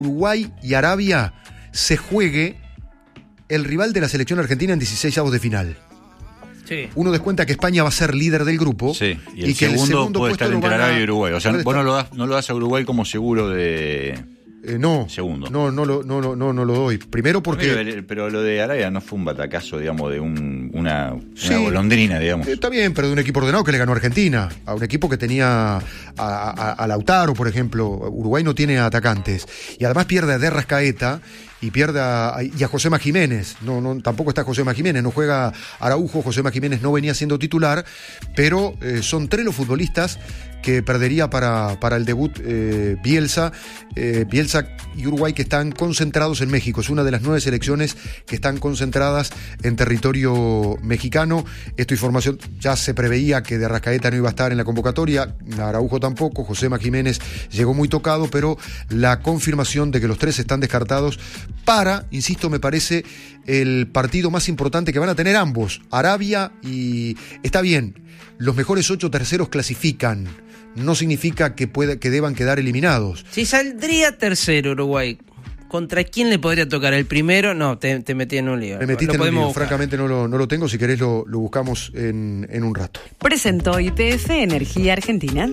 Uruguay y Arabia se juegue el rival de la selección argentina en 16avos de final. Sí. Uno descuenta que España va a ser líder del grupo. Sí, y que el segundo puede estar entre Arabia y Uruguay. O sea, vos no lo das a Uruguay como seguro de... No, segundo. No lo doy. Primero porque... Pero lo de Arabia no fue un batacazo, digamos, de una golondrina, digamos. Está bien, pero de un equipo ordenado que le ganó a Argentina. A un equipo que tenía a Lautaro, por ejemplo. Uruguay no tiene atacantes. Y además pierde a De Rascaeta y pierde a Josema Jiménez. Tampoco está Josema Jiménez. No juega Araujo. Josema Jiménez no venía siendo titular. Pero son 3 los futbolistas que perdería para el debut Bielsa. Bielsa y Uruguay, que están concentrados en México. Es una de las 9 selecciones que están concentradas en territorio mexicano. Esta información ya se preveía que De Rascaeta no iba a estar en la convocatoria, Araujo tampoco, Josema Jiménez llegó muy tocado, pero la confirmación de que los 3 están descartados para, insisto, me parece el partido más importante que van a tener ambos, Arabia y... Está bien, los mejores 8 terceros clasifican. No significa que deban quedar eliminados. Si saldría tercero Uruguay, ¿contra quién le podría tocar? ¿El primero? No, te metí en un lío. Me metiste en un lío. Francamente no lo tengo. Si querés lo buscamos en un rato. Presentó YPF Energía Argentina.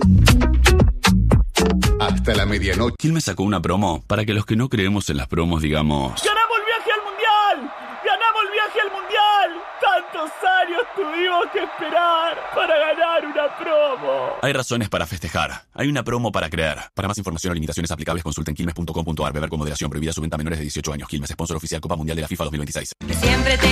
Hasta la medianoche. Quilmes sacó una promo para que los que no creemos en las promos digamos... ¡Ganamos el viaje al Mundial! ¡Ganamos el viaje al Mundial! ¡Tantos años tuvimos que esperar para ganar una promo! Hay razones para festejar. Hay una promo para creer. Para más información o limitaciones aplicables, consulten quilmes.com.ar. Beber con moderación. Prohibida su venta a menores de 18 años. Quilmes, sponsor oficial Copa Mundial de la FIFA 2026. Siempre te